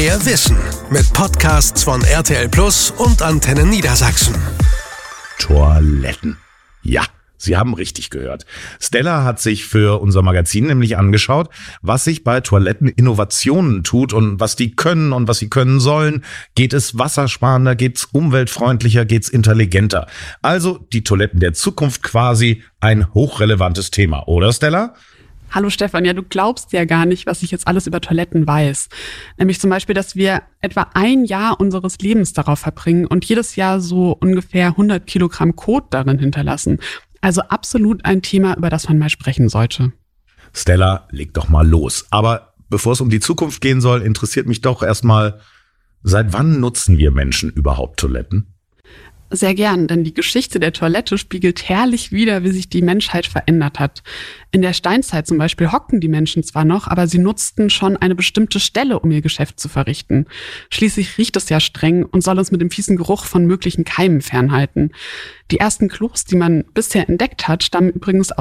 Mehr Wissen mit Podcasts von RTL Plus und Antenne Niedersachsen. Toiletten. Ja, Sie haben richtig gehört. Stella hat sich für unser Magazin nämlich angeschaut, was sich bei Toiletteninnovationen tut und was die können und was sie können sollen. Geht es wassersparender, geht's umweltfreundlicher, geht's intelligenter? Also die Toiletten der Zukunft quasi ein hochrelevantes Thema, oder Stella? Hallo Stefan, ja, du glaubst ja gar nicht, was ich jetzt alles über Toiletten weiß. Nämlich zum Beispiel, dass wir etwa ein Jahr unseres Lebens darauf verbringen und jedes Jahr so ungefähr 100 Kilogramm Kot darin hinterlassen. Also absolut ein Thema, über das man mal sprechen sollte. Stella, leg doch mal los. Aber bevor es um die Zukunft gehen soll, interessiert mich doch erstmal, seit wann nutzen wir Menschen überhaupt Toiletten? Sehr gern, denn die Geschichte der Toilette spiegelt herrlich wider, wie sich die Menschheit verändert hat. In der Steinzeit zum Beispiel hockten die Menschen zwar noch, aber sie nutzten schon eine bestimmte Stelle, um ihr Geschäft zu verrichten. Schließlich riecht es ja streng und soll uns mit dem fiesen Geruch von möglichen Keimen fernhalten. Die ersten Klos, die man bisher entdeckt hat, stammen übrigens